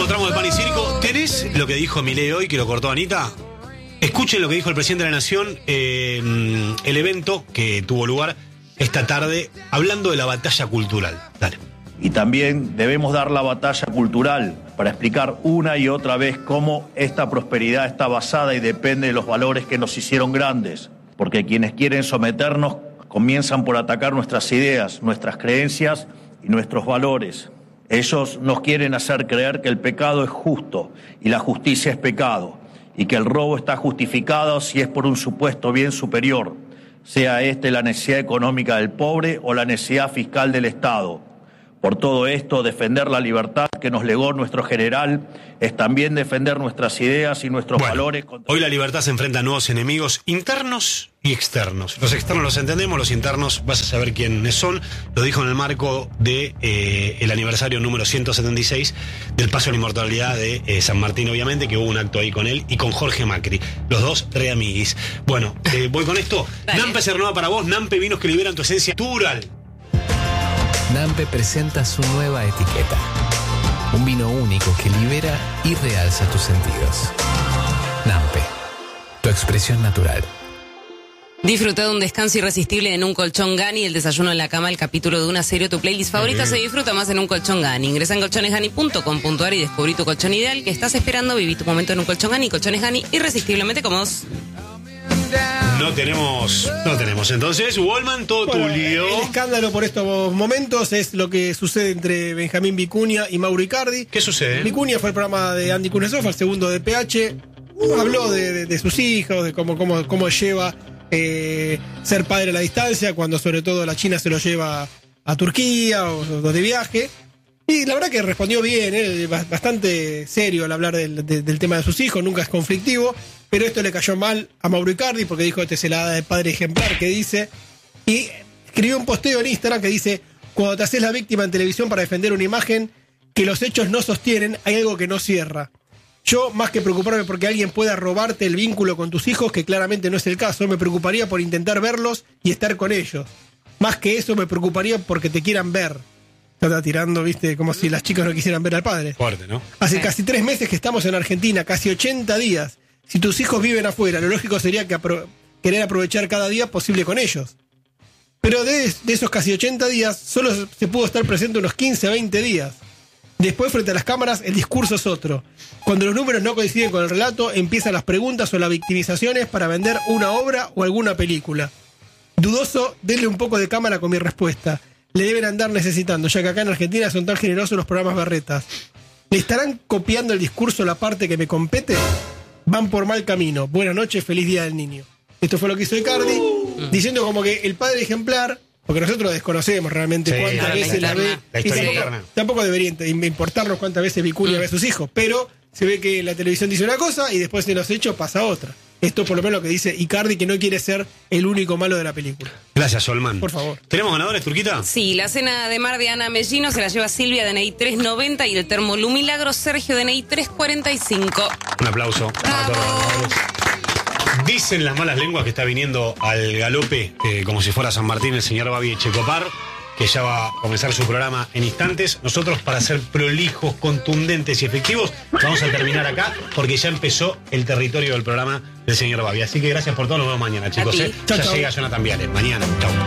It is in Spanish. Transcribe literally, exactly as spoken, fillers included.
Último tramo de Pan y Circo. ¿Tenés lo que dijo Milei hoy, que lo cortó Anita? Escuchen lo que dijo el presidente de la Nación, eh, el evento que tuvo lugar esta tarde, hablando de la batalla cultural. Dale. Y también debemos dar la batalla cultural para explicar una y otra vez cómo esta prosperidad está basada y depende de los valores que nos hicieron grandes. Porque quienes quieren someternos comienzan por atacar nuestras ideas, nuestras creencias y nuestros valores. Ellos nos quieren hacer creer que el pecado es justo y la justicia es pecado, y que el robo está justificado si es por un supuesto bien superior, sea este la necesidad económica del pobre o la necesidad fiscal del Estado. Por todo esto, defender la libertad que nos legó nuestro general es también defender nuestras ideas y nuestros bueno, valores. Contra... Hoy la libertad se enfrenta a nuevos enemigos internos y externos. Los externos los entendemos, los internos vas a saber quiénes son. Lo dijo en el marco de eh, el aniversario número ciento setenta y seis del paso a la inmortalidad de eh, San Martín, obviamente, que hubo un acto ahí con él y con Jorge Macri. Los dos re amiguis. Bueno, eh, voy con esto. Nampe se renueva para vos. Nampe, vinos que liberan tu esencia natural. Nampe presenta su nueva etiqueta. Un vino único que libera y realza tus sentidos. Nampe, tu expresión natural. Disfruta de un descanso irresistible en un colchón Gani, el desayuno en la cama, el capítulo de una serie o tu playlist favorita se disfruta más en un colchón Gani. Ingresa en colchones gani punto com punto a r y descubrí tu colchón ideal que estás esperando. Viví tu momento en un colchón Gani. Colchones Gani, irresistiblemente cómodos. No tenemos, no tenemos. Entonces, Wallman, todo bueno, Tulio. El escándalo por estos momentos es lo que sucede entre Benjamín Vicuña y Mauro Icardi. ¿Qué sucede? Vicuña fue el programa de Andy Kuznetsov, el segundo de P H. Habló de, de, de sus hijos, de cómo, cómo, cómo lleva eh, ser padre a la distancia, cuando sobre todo la China se lo lleva a Turquía o, o de viaje. Y la verdad que respondió bien, ¿eh? Bastante serio al hablar del, de, del tema de sus hijos, nunca es conflictivo. Pero esto le cayó mal a Mauro Icardi porque dijo que se la da de padre ejemplar, que dice. Y escribió un posteo en Instagram que dice: cuando te haces la víctima en televisión para defender una imagen que los hechos no sostienen, hay algo que no cierra. Yo, más que preocuparme porque alguien pueda robarte el vínculo con tus hijos, que claramente no es el caso, me preocuparía por intentar verlos y estar con ellos. Más que eso, me preocuparía porque te quieran ver. Está tirando, viste, como si las chicas no quisieran ver al padre. Fuerte, ¿no? Hace casi tres meses que estamos en Argentina, casi ochenta días. Si tus hijos viven afuera, lo lógico sería que apro- querer aprovechar cada día posible con ellos. Pero de, de esos casi ochenta días, solo se pudo estar presente unos quince a veinte días. Después, frente a las cámaras, el discurso es otro. Cuando los números no coinciden con el relato, empiezan las preguntas o las victimizaciones para vender una obra o alguna película. Dudoso, denle un poco de cámara con mi respuesta. Le deben andar necesitando, ya que acá en Argentina son tan generosos los programas berretas. ¿Le estarán copiando el discurso a la parte que me compete? Van por mal camino. Buenas noches, feliz día del niño. Esto fue lo que hizo Icardi, diciendo como que el padre ejemplar, porque nosotros desconocemos realmente Sí, cuántas la veces la ve. La y historia tampoco, interna. tampoco debería importarnos cuántas veces Vicuña Mm. ve a sus hijos, pero se ve que la televisión dice una cosa y después en los hechos pasa otra. Esto por lo menos lo que dice Icardi, que no quiere ser el único malo de la película. Gracias, Solman. Por favor. ¿Tenemos ganadores, Turquita? Sí, la cena de mar de Ana Mellino se la lleva Silvia, D N I tres noventa, y el termo Lu Milagro Sergio, D N I tres cuarenta y cinco. Un aplauso para todos los ganadores. Dicen las malas lenguas que está viniendo al galope, eh, como si fuera San Martín, el señor Babi Echecopar, que ya va a comenzar su programa en instantes. Nosotros, para ser prolijos, contundentes y efectivos, vamos a terminar acá porque ya empezó el territorio del programa del señor Babi. Así que gracias por todo, nos vemos mañana, chicos. A ti. ¿eh? Chau, Ya chau. llega Jonathan Viale. Mañana, chau.